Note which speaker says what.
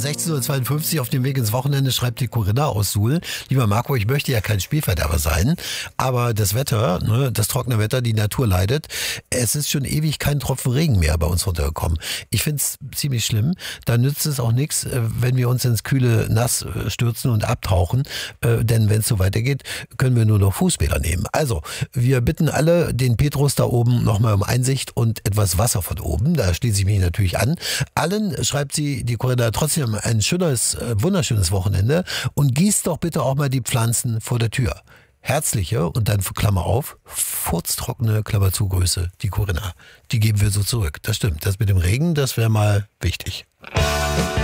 Speaker 1: 16:52 Uhr auf dem Weg ins Wochenende schreibt die Corinna aus Suhl. Lieber Marco, ich möchte ja kein Spielverderber sein, aber das Wetter, ne, das trockene Wetter, die Natur leidet. Es ist schon ewig kein Tropfen Regen mehr bei uns runtergekommen. Ich finde es ziemlich schlimm. Da nützt es auch nichts, wenn wir uns ins kühle Nass stürzen und abtauchen. Denn wenn es so weitergeht, können wir nur noch Fußbäder nehmen. Also, wir bitten alle, den Petrus da oben nochmal um Einsicht und etwas Wasser von oben. Da schließe ich mich natürlich an. Allen, schreibt sie, die Corinna, trotzdem ein schönes, wunderschönes Wochenende und gießt doch bitte auch mal die Pflanzen vor der Tür. Herzliche und dann Klammer auf, furztrockene Klammer zu Grüße, die Corinna. Die geben wir so zurück. Das stimmt. Das mit dem Regen, das wäre mal wichtig.